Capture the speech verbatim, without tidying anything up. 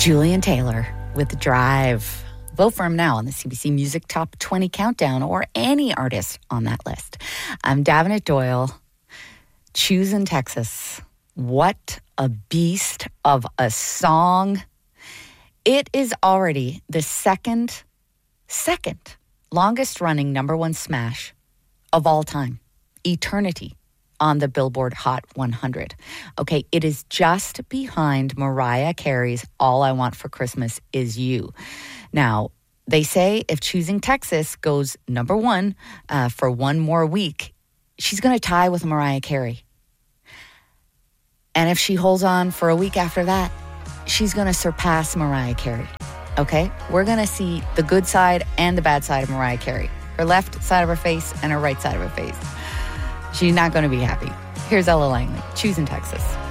Julian Taylor with Drive. Vote for him now on the C B C Music Top twenty Countdown or any artist on that list. I'm Davenant Doyle. Choosing Texas. What a beast of a song. It is already the second, second longest running number one smash of all time. Eternity on the Billboard Hot one hundred. Okay, it is just behind Mariah Carey's All I Want for Christmas Is You. Now, they say if Choosing Texas goes number one uh, for one more week, she's going to tie with Mariah Carey. And if she holds on for a week after that, she's going to surpass Mariah Carey. Okay? We're going to see the good side and the bad side of Mariah Carey. Her left side of her face and her right side of her face. She's not going to be happy. Here's Ella Langley, Choosing Texas.